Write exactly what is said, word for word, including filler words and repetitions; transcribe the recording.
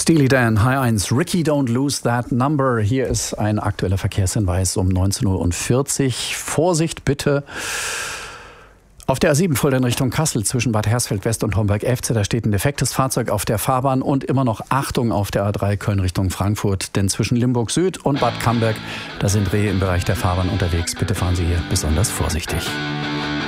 Steely Dan, H eins, Ricky, don't lose that number. Hier ist ein aktueller Verkehrshinweis um neunzehn Uhr vierzig. Vorsicht bitte. Auf der A sieben Fulda in Richtung Kassel zwischen Bad Hersfeld West und Homburg-Efze, da steht ein defektes Fahrzeug auf der Fahrbahn und immer noch Achtung auf der A drei Köln Richtung Frankfurt, denn zwischen Limburg Süd und Bad Camberg, da sind Rehe im Bereich der Fahrbahn unterwegs. Bitte fahren Sie hier besonders vorsichtig.